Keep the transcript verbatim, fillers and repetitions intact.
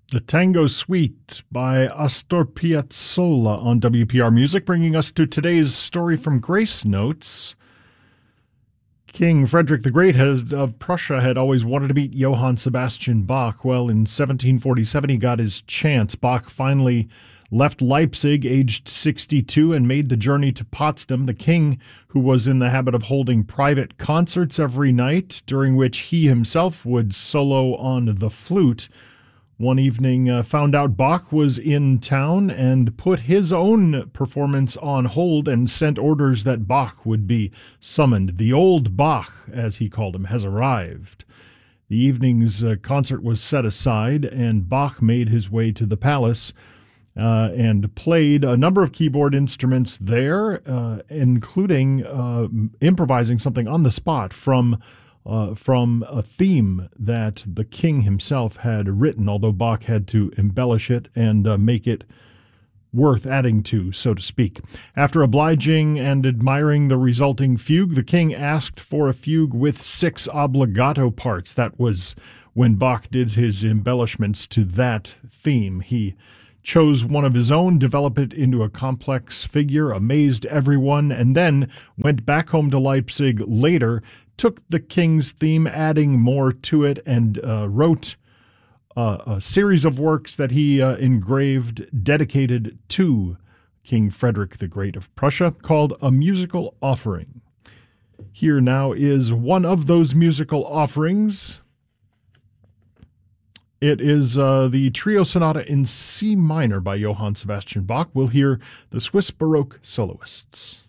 The Tango Suite by Astor Piazzolla on W P R Music, bringing us to today's story from Grace Notes. King Frederick the Great has, of Prussia had always wanted to meet Johann Sebastian Bach. Well, in seventeen forty-seven, he got his chance. Bach finally left Leipzig, aged sixty-two, and made the journey to Potsdam. The king, who was in the habit of holding private concerts every night, during which he himself would solo on the flute, one evening uh, found out Bach was in town and put his own performance on hold and sent orders that Bach would be summoned. The old Bach, as he called him, has arrived. The evening's uh, concert was set aside, and Bach made his way to the palace uh, and played a number of keyboard instruments there, uh, including uh, improvising something on the spot from Uh, from a theme that the king himself had written, although Bach had to embellish it and uh, make it worth adding to, so to speak. After obliging and admiring the resulting fugue, the king asked for a fugue with six obligato parts. That was when Bach did his embellishments to that theme. He chose one of his own, developed it into a complex figure, amazed everyone, and then went back home to Leipzig later, took the king's theme, adding more to it, and uh, wrote uh, a series of works that he uh, engraved dedicated to King Frederick the Great of Prussia, called A Musical Offering. Here now is one of those musical offerings. It is uh, the Trio Sonata in C minor by Johann Sebastian Bach. We'll hear the Swiss Baroque soloists.